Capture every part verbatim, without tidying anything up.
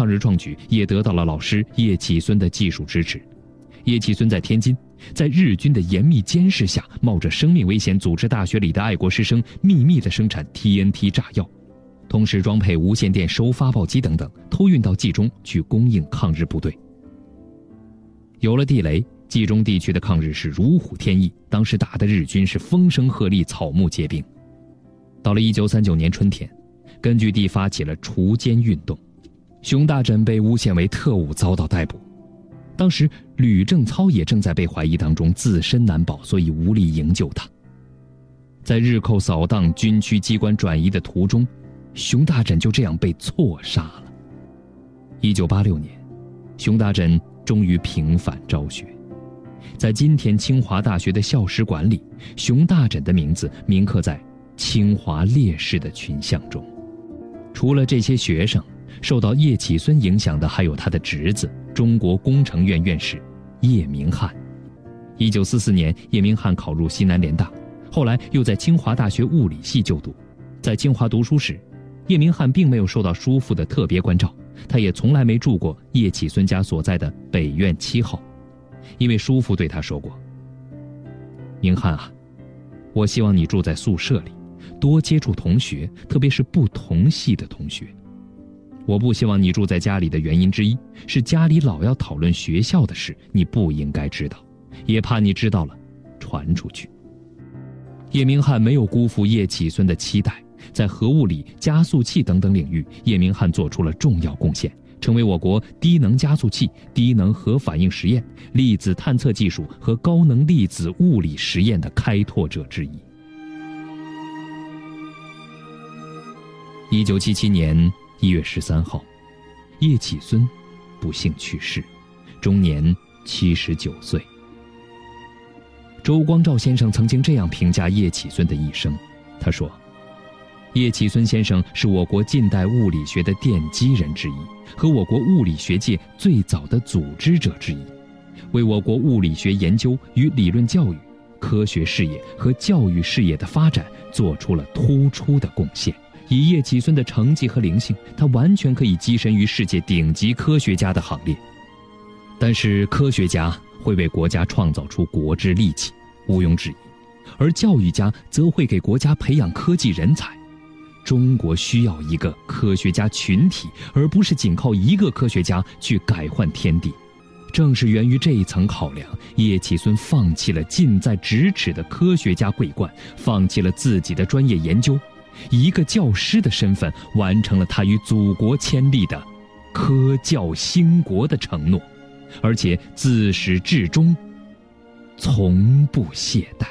抗日创举也得到了老师叶企孙的技术支持。叶企孙在天津，在日军的严密监视下，冒着生命危险组织大学里的爱国师生秘密地生产 T N T 炸药，同时装配无线电收发报机等等，偷运到冀中去供应抗日部队。有了地雷，冀中地区的抗日是如虎添翼，当时打的日军是风声鹤唳，草木皆兵。到了一九三九年春天，根据地发起了除奸运动，熊大枕被诬陷为特务遭到逮捕。当时吕正操也正在被怀疑当中，自身难保，所以无力营救他。在日寇扫荡、军区机关转移的途中，熊大枕就这样被错杀了。一九八六年，熊大枕终于平反昭雪。在今天清华大学的校史馆里，熊大枕的名字铭刻在清华烈士的群像中。除了这些学生，受到叶企孙影响的还有他的侄子，中国工程院院士叶明翰。一九四四年，叶明翰考入西南联大，后来又在清华大学物理系就读。在清华读书时，叶明翰并没有受到叔父的特别关照，他也从来没住过叶企孙家所在的北院七号，因为叔父对他说过：“明翰啊，我希望你住在宿舍里，多接触同学，特别是不同系的同学。我不希望你住在家里的原因之一，是家里老要讨论学校的事，你不应该知道，也怕你知道了传出去。”叶明翰没有辜负叶企孙的期待，在核物理、加速器等等领域，叶明翰做出了重要贡献，成为我国低能加速器、低能核反应实验、粒子探测技术和高能粒子物理实验的开拓者之一。一九七七年一月十三号，叶企孙不幸去世，终年七十九岁。周光召先生曾经这样评价叶企孙的一生，他说：“叶企孙先生是我国近代物理学的奠基人之一，和我国物理学界最早的组织者之一，为我国物理学研究与理论教育、科学事业和教育事业的发展做出了突出的贡献。以叶企孙的成绩和灵性，他完全可以跻身于世界顶级科学家的行列。但是科学家会为国家创造出国之利器，毋庸置疑，而教育家则会给国家培养科技人才。中国需要一个科学家群体，而不是仅靠一个科学家去改换天地。正是源于这一层考量，叶企孙放弃了近在咫尺的科学家桂冠，放弃了自己的专业研究，以一个教师的身份完成了他与祖国签立的科教兴国的承诺，而且自始至终从不懈怠。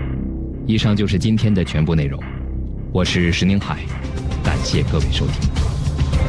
以上就是今天的全部内容，我是石宁海，感谢各位收听。